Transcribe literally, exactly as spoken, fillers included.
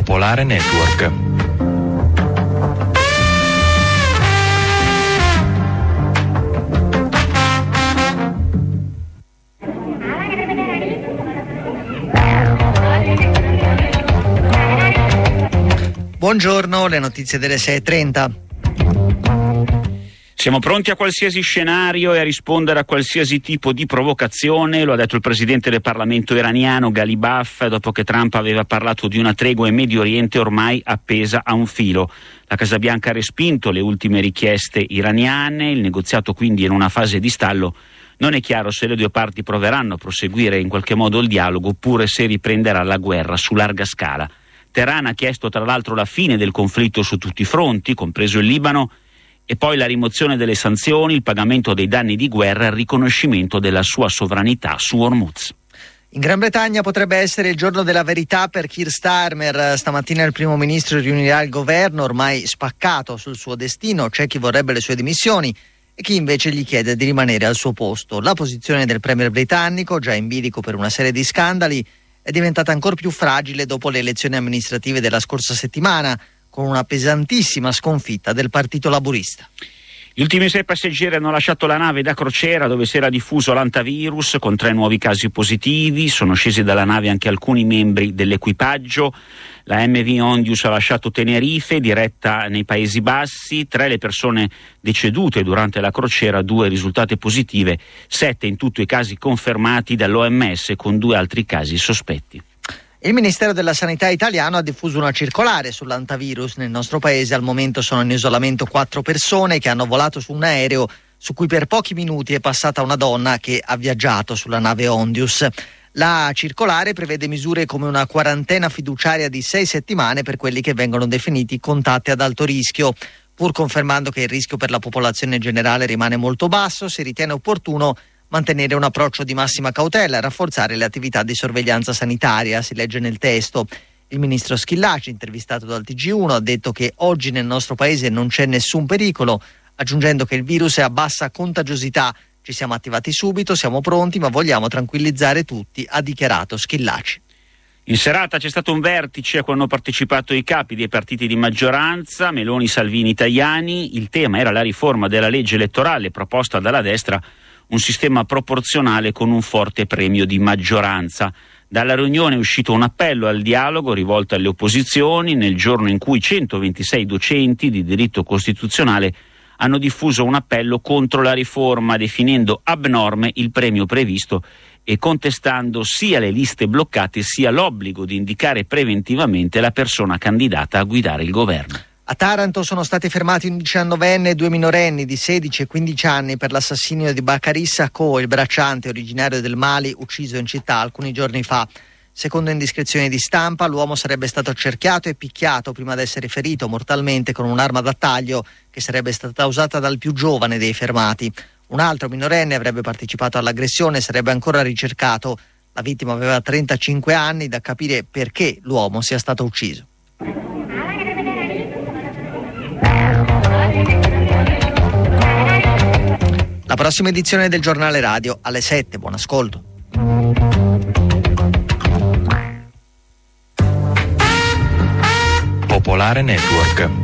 Popolare Network. Buongiorno, le notizie delle sei e trenta. Siamo pronti a qualsiasi scenario e a rispondere a qualsiasi tipo di provocazione, lo ha detto il presidente del Parlamento iraniano Ghalibaf dopo che Trump aveva parlato di una tregua in Medio Oriente ormai appesa a un filo. La Casa Bianca ha respinto le ultime richieste iraniane, il negoziato quindi è in una fase di stallo. Non è chiaro se le due parti proveranno a proseguire in qualche modo il dialogo oppure se riprenderà la guerra su larga scala. Teheran ha chiesto tra l'altro la fine del conflitto su tutti i fronti, compreso il Libano, e poi la rimozione delle sanzioni, il pagamento dei danni di guerra e il riconoscimento della sua sovranità su Hormuz. In Gran Bretagna potrebbe essere il giorno della verità per Keir Starmer. Stamattina il primo ministro riunirà il governo ormai spaccato sul suo destino. C'è chi vorrebbe le sue dimissioni e chi invece gli chiede di rimanere al suo posto. La posizione del premier britannico, già in bilico per una serie di scandali, è diventata ancora più fragile dopo le elezioni amministrative della scorsa settimana, con una pesantissima sconfitta del Partito Laburista. Gli ultimi sei passeggeri hanno lasciato la nave da crociera dove si era diffuso l'antivirus con tre nuovi casi positivi. Sono scesi dalla nave anche alcuni membri dell'equipaggio. La M V Ondius ha lasciato Tenerife, diretta nei Paesi Bassi. Tre le persone decedute durante la crociera, due risultate positive, sette in tutto i casi confermati dall'O M S con due altri casi sospetti. Il Ministero della Sanità italiano ha diffuso una circolare sull'antivirus. Nel nostro paese al momento sono in isolamento quattro persone che hanno volato su un aereo su cui per pochi minuti è passata una donna che ha viaggiato sulla nave Ondius. La circolare prevede misure come una quarantena fiduciaria di sei settimane per quelli che vengono definiti contatti ad alto rischio. Pur confermando che il rischio per la popolazione generale rimane molto basso, si ritiene opportuno mantenere un approccio di massima cautela e rafforzare le attività di sorveglianza sanitaria, si legge nel testo. Il ministro Schillaci, intervistato dal T G uno, ha detto che oggi nel nostro paese non c'è nessun pericolo, aggiungendo che il virus è a bassa contagiosità. Ci siamo attivati subito, siamo pronti, ma vogliamo tranquillizzare tutti, ha dichiarato Schillaci. In serata c'è stato un vertice a cui hanno partecipato i capi dei partiti di maggioranza, Meloni, Salvini, Tajani. Il tema era la riforma della legge elettorale proposta dalla destra, un sistema proporzionale con un forte premio di maggioranza. Dalla riunione è uscito un appello al dialogo rivolto alle opposizioni nel giorno in cui centoventisei docenti di diritto costituzionale hanno diffuso un appello contro la riforma, definendo abnorme il premio previsto e contestando sia le liste bloccate sia l'obbligo di indicare preventivamente la persona candidata a guidare il governo. A Taranto sono stati fermati un diciannovenne e due minorenni di sedici e quindici anni per l'assassinio di Bakary Sako, il bracciante originario del Mali ucciso in città alcuni giorni fa. Secondo indiscrezioni di stampa, l'uomo sarebbe stato accerchiato e picchiato prima di essere ferito mortalmente con un'arma da taglio che sarebbe stata usata dal più giovane dei fermati. Un altro minorenne avrebbe partecipato all'aggressione e sarebbe ancora ricercato. La vittima aveva trentacinque anni, da capire perché l'uomo sia stato ucciso. La prossima edizione del giornale radio alle sette. Buon ascolto. Popolare Network.